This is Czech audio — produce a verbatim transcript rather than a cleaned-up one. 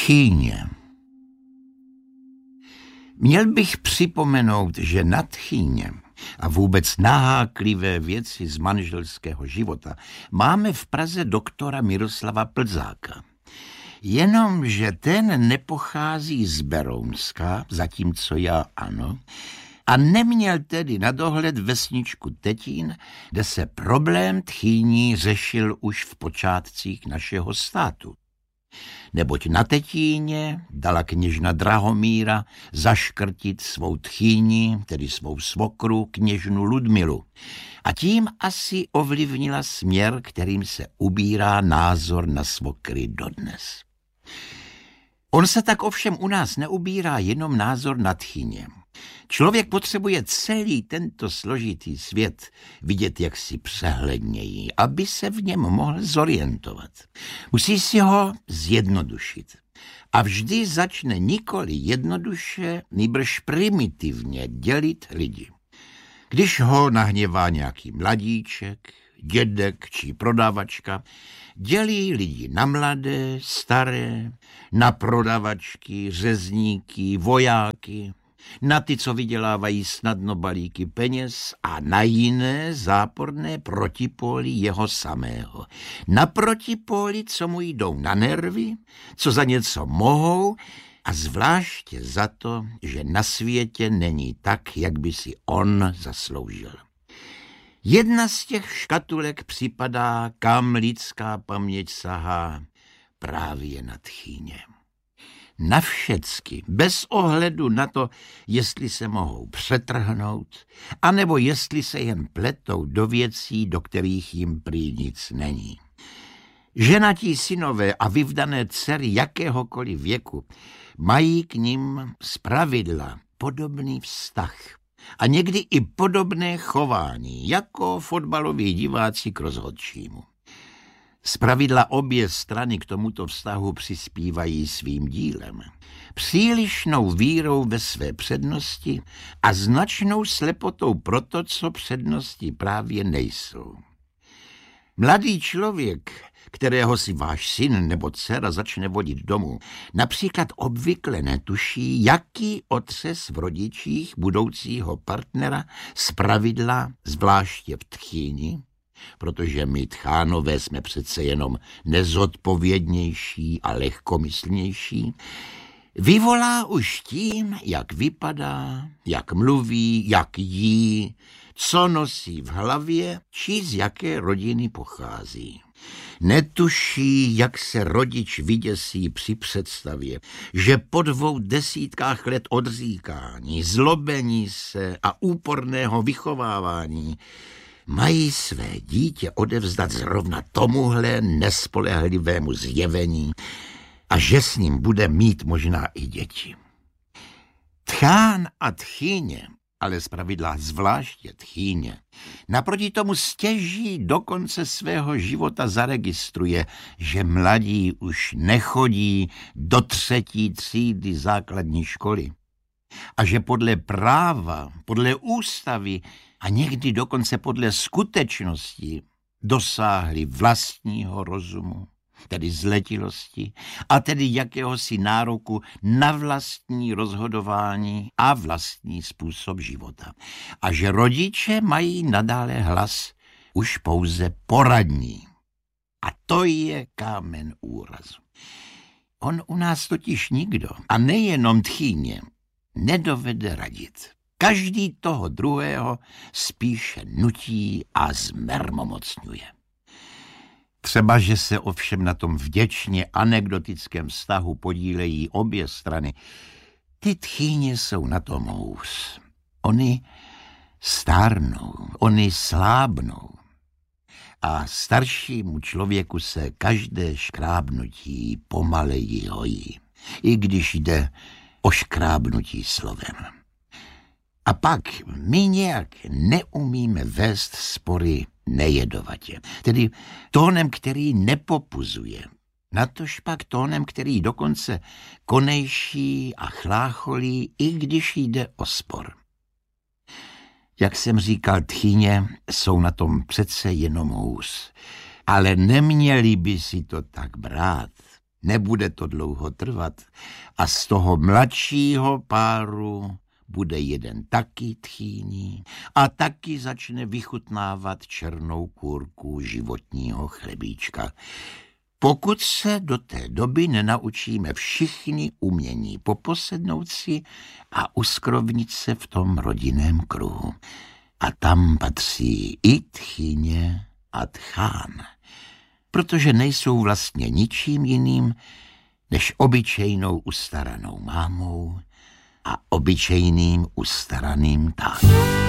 Tchýně. Měl bych připomenout, že na tchýně a vůbec naháklivé věci z manželského života máme v Praze doktora Miroslava Plzáka. Jenomže ten nepochází z Berounska, zatímco já ano, a neměl tedy na dohled vesničku Tetín, kde se problém tchýní řešil už v počátcích našeho státu. Neboť na Tetíně dala kněžna Drahomíra zaškrtit svou tchýni, tedy svou svokru, kněžnu Ludmilu. A tím asi ovlivnila směr, kterým se ubírá názor na svokry dodnes. On se tak ovšem u nás neubírá jenom názor na tchýně. Člověk potřebuje celý tento složitý svět vidět jaksi přehledněji, aby se v něm mohl zorientovat. Musí si ho zjednodušit. A vždy začne nikoli jednoduše, nýbrž primitivně dělit lidi. Když ho nahněvá nějaký mladíček, dědek či prodavačka, dělí lidi na mladé, staré, na prodavačky, řezníky, vojáky, na ty, co vydělávají snadno balíky peněz a na jiné záporné protipóly jeho samého. Na protipóly, co mu jdou na nervy, co za něco mohou a zvláště za to, že na světě není tak, jak by si on zasloužil. Jedna z těch škatulek připadá, kam lidská paměť sahá, právě na tchýně. Na všecky, bez ohledu na to, jestli se mohou přetrhnout, anebo jestli se jen pletou do věcí, do kterých jim prý nic není. Ženatí synové a vyvdané dcery jakéhokoliv věku mají k nim zpravidla podobný vztah a někdy i podobné chování, jako fotbaloví diváci k rozhodčímu. Zpravidla obě strany k tomuto vztahu přispívají svým dílem. Přílišnou vírou ve své přednosti a značnou slepotou pro to, co přednosti právě nejsou. Mladý člověk, kterého si váš syn nebo dcera začne vodit domů, například obvykle netuší, jaký otřes v rodičích budoucího partnera zpravidla, zvláště v tchýni, protože my tchánové jsme přece jenom nezodpovědnější a lehkomyslnější, vyvolá už tím, jak vypadá, jak mluví, jak jí, co nosí v hlavě, či z jaké rodiny pochází. Netuší, jak se rodič vyděsí při představě, že po dvou desítkách let odříkání, zlobení se a úporného vychovávání mají své dítě odevzdat zrovna tomuhle nespolehlivému zjevení a že s ním bude mít možná i děti. Tchán a tchýně, ale zpravidla zvláště tchýně, naproti tomu stěží do konce svého života zaregistruje, že mladí už nechodí do třetí třídy základní školy a že podle práva, podle ústavy a někdy dokonce podle skutečnosti dosáhli vlastního rozumu, tedy zletilosti, a tedy jakéhosi nároku na vlastní rozhodování a vlastní způsob života. A že rodiče mají nadále hlas už pouze poradní. A to je kámen úrazu. On u nás totiž nikdo, a nejenom tchýně, nedovede radit. Každý toho druhého spíše nutí a zmermomocňuje. Třeba, že se ovšem na tom vděčně anekdotickém vztahu podílejí obě strany, ty tchýně jsou na tom hůř. Oni stárnou, oni slábnou. A staršímu člověku se každé škrábnutí pomaleji hojí, i když jde o škrábnutí slovem. A pak my nějak neumíme vést spory nejedovatě, tedy tónem, který nepopuzuje, natož pak tónem, který dokonce konejší a chlácholí, i když jde o spor. Jak jsem říkal, tchýně jsou na tom přece jenom hůř, ale neměli by si to tak brát. Nebude to dlouho trvat a z toho mladšího páru bude jeden taky tchýní a taky začne vychutnávat černou kůrku životního chlebíčka. Pokud se do té doby nenaučíme všichni umění poposednout si a uskrovnit se v tom rodinném kruhu. A tam patří i tchyně a tchán, protože nejsou vlastně ničím jiným, než obyčejnou ustaranou mámou a obyčejným ustaraným tátou.